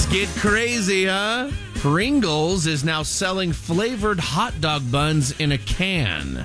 Get crazy, huh? Pringles is now selling flavored hot dog buns in a can.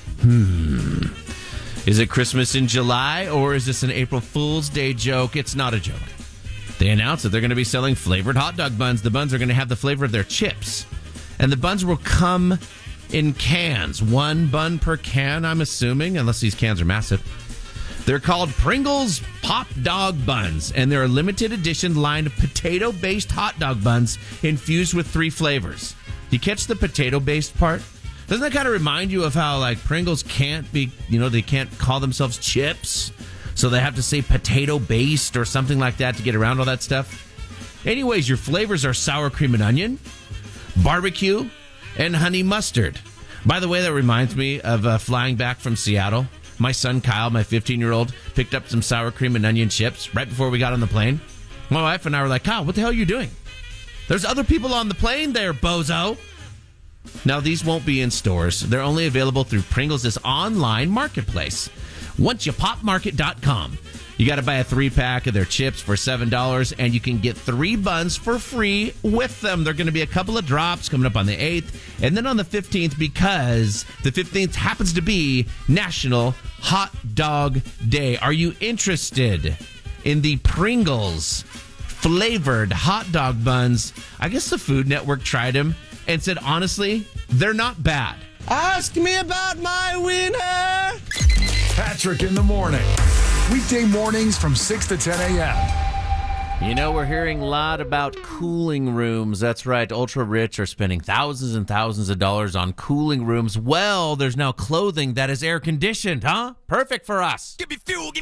Is it Christmas in July, or is this an April Fool's Day joke? It's not a joke. They announced that they're going to be selling flavored hot dog buns. The buns are going to have the flavor of their chips. And the buns will come in cans. One bun per can, I'm assuming, unless these cans are massive. They're called Pringles Pop Dog Buns, and they're a limited edition line of potato-based hot dog buns infused with 3 flavors. You catch the potato-based part? Doesn't that kind of remind you of how, like, Pringles can't be, they can't call themselves chips, so they have to say potato-based or something like that to get around all that stuff? Anyways, your flavors are sour cream and onion, barbecue, and honey mustard. By the way, that reminds me of flying back from Seattle. My son Kyle, my 15-year-old, picked up some sour cream and onion chips right before we got on the plane. My wife and I were like, Kyle, what the hell are you doing? There's other people on the plane there, bozo. Now, these won't be in stores. They're only available through Pringles' online marketplace. OnceYouPopMarket.com. You got to buy a 3-pack of their chips for $7, and you can get 3 buns for free with them. There are going to be a couple of drops coming up on the 8th, and then on the 15th, because the 15th happens to be National Hot Dog Day. Are you interested in the Pringles flavored hot dog buns? I guess the Food Network tried them and said, honestly, they're not bad. Ask me about my winner. Patrick in the morning. Weekday mornings from 6 to 10 a.m. We're hearing a lot about cooling rooms. That's right. Ultra rich are spending thousands and thousands of dollars on cooling rooms. Well, there's now clothing that is air conditioned, huh? Perfect for us. Give me fuel.